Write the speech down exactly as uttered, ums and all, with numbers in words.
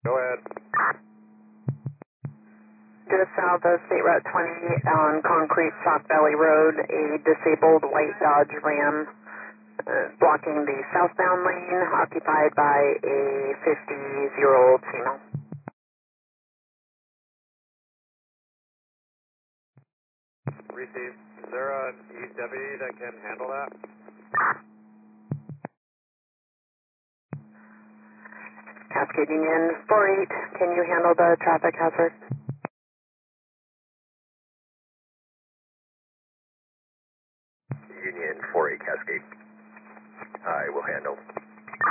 Go ahead. Just south of State Route twenty on Concrete Chalk Valley Road, a disabled white Dodge Ram uh, blocking the southbound lane, occupied by a fifty-year-old female. Receive. Is there an East deputy that can handle that? Cascading in four eight, can you handle the traffic hazard? Union four eight Cascade. I will handle.